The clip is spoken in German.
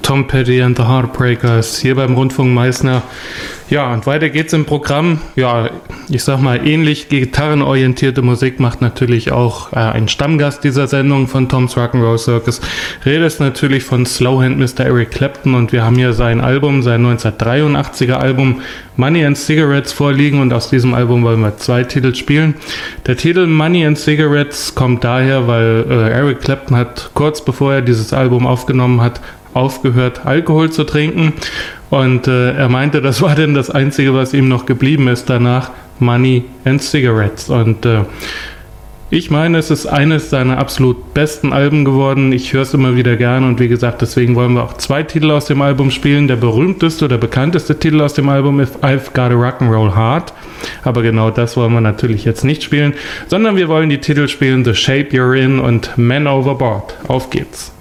Tom Petty and the Heartbreakers hier beim Rundfunk Meißner. Ja, und weiter geht's im Programm. Ja, ich sag mal, ähnlich gitarrenorientierte Musik macht natürlich auch ein Stammgast dieser Sendung von Tom's Rock'n'Roll Circus. Rede ist natürlich von Slowhand Mr. Eric Clapton und wir haben hier sein Album, sein 1983er Album Money and Cigarettes vorliegen und aus diesem Album wollen wir 2 Titel spielen. Der Titel Money and Cigarettes kommt daher, weil Eric Clapton hat kurz bevor er dieses Album aufgenommen hat, aufgehört Alkohol zu trinken und er meinte, das war denn das Einzige, was ihm noch geblieben ist danach, Money and Cigarettes und ich meine, es ist eines seiner absolut besten Alben geworden. Ich höre es immer wieder gerne und wie gesagt, deswegen wollen wir auch 2 Titel aus dem Album spielen. Der berühmteste oder bekannteste Titel aus dem Album ist I've Got a Rock'n'Roll Heart. Aber genau das wollen wir natürlich jetzt nicht spielen, sondern wir wollen die Titel spielen The Shape You're In und Man Overboard. Auf geht's!